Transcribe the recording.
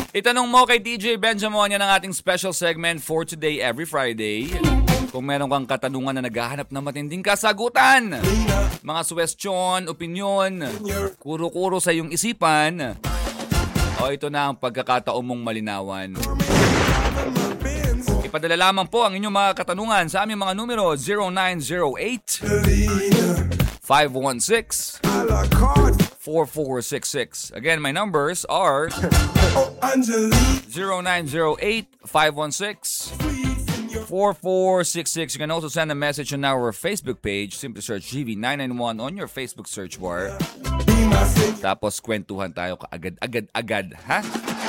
Itanong mo kay DJ Benjamin, yan ang ating special segment for today every Friday. Kung meron kang katanungan na naghahanap ng matinding kasagutan, mga suwestyon, opinyon, kuro-kuro sa iyong isipan, o ito na ang pagkakataon mong malinawan. Ipadala lamang po ang inyong mga katanungan sa aming mga numero 0908 516 4466. Again, my numbers are 0908 516 4466. You can also send a message on our Facebook page. Simply search GV991 on your Facebook search bar. Tapos kwentuhan tayo kaagad-agad, ha?